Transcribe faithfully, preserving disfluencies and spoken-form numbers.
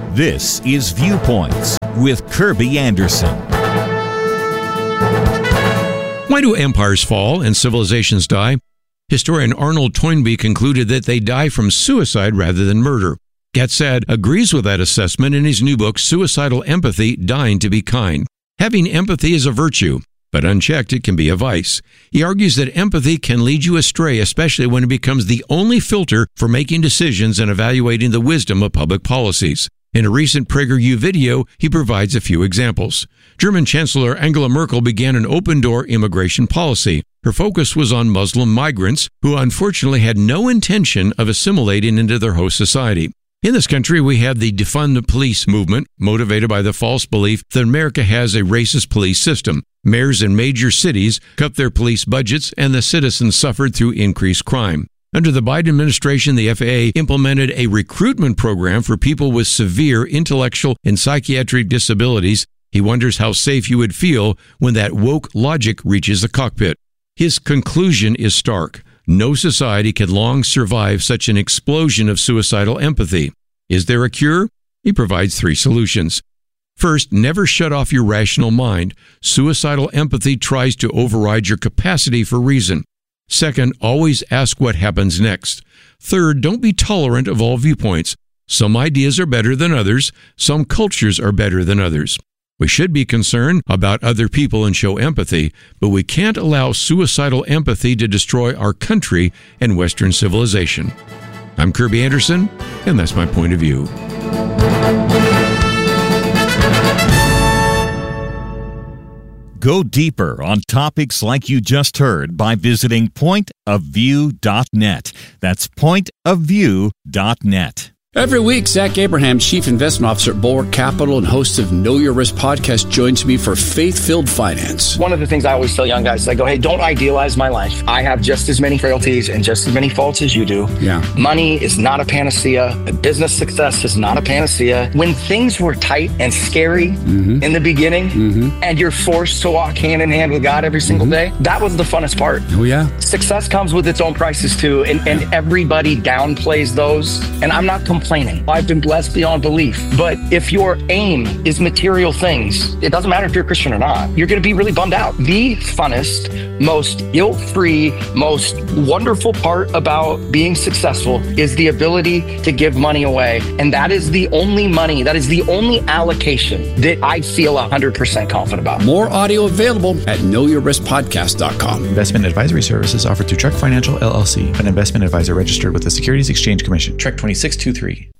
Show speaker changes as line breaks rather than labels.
This is Viewpoints with Kirby Anderson.
Why do empires fall and civilizations die? Historian Arnold Toynbee concluded that they die from suicide rather than murder. Gatssad agrees with that assessment in his new book, Suicidal Empathy, Dying to be Kind. Having empathy is a virtue, but unchecked it can be a vice. He argues that empathy can lead you astray, especially when it becomes the only filter for making decisions and evaluating the wisdom of public policies. In a recent PragerU video, he provides a few examples. German Chancellor Angela Merkel began an open-door immigration policy. Her focus was on Muslim migrants who unfortunately had no intention of assimilating into their host society. In this country, we have the defund the police movement, motivated by the false belief that America has a racist police system. Mayors in major cities cut their police budgets, and the citizens suffered through increased crime. Under the Biden administration, the F A A implemented a recruitment program for people with severe intellectual and psychiatric disabilities. He wonders how safe you would feel when that woke logic reaches the cockpit. His conclusion is stark. No society can long survive such an explosion of suicidal empathy. Is there a cure? He provides three solutions. First, never shut off your rational mind. Suicidal empathy tries to override your capacity for reason. Second, always ask what happens next. Third, don't be tolerant of all viewpoints. Some ideas are better than others. Some cultures are better than others. We should be concerned about other people and show empathy, but we can't allow suicidal empathy to destroy our country and Western civilization. I'm Kirby Anderson, and that's my point of view.
Go deeper on topics like you just heard by visiting point of view dot net. That's point of view dot net.
Every week, Zach Abraham, Chief Investment Officer at Bulwark Capital and host of Know Your Risk podcast, joins me for Faith-Filled Finance.
One of the things I always tell young guys, I go, hey, don't idealize my life. I have just as many frailties and just as many faults as you do.
Yeah.
Money is not a panacea. Business success is not a panacea. When things were tight and scary mm-hmm. in the beginning, mm-hmm. and you're forced to walk hand in hand with God every single mm-hmm. day, that was the funnest part.
Oh, yeah.
Success comes with its own prices, too, and, and everybody downplays those. And I'm not complaining. I've been blessed beyond belief. But if your aim is material things, it doesn't matter if you're a Christian or not, you're going to be really bummed out. The funnest, most guilt-free, most wonderful part about being successful is the ability to give money away. And that is the only money, that is the only allocation that I feel one hundred percent confident about.
More audio available at know your risk podcast dot com.
Investment advisory services offered through Trek Financial, L L C, an investment advisor registered with the Securities Exchange Commission. Trek twenty-six twenty-three.